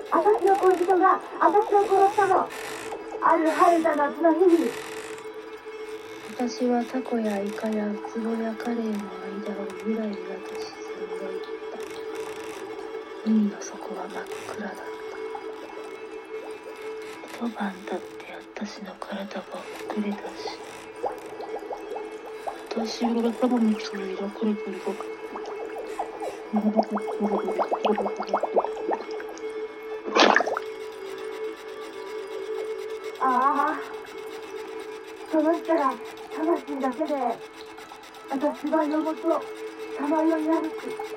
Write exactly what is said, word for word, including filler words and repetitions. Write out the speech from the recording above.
私の恋人が私を殺したの。ある晴れた夏の日に。 私はタコやイカやウツボやカレイの間をゆらゆらと沈んでいった。海の底は真っ暗だった。一晩経って私の体がほぐれたし、私はタコの注意がくるくる動く。 ああ、その人が魂だけで私は夜ごとさまよい歩く。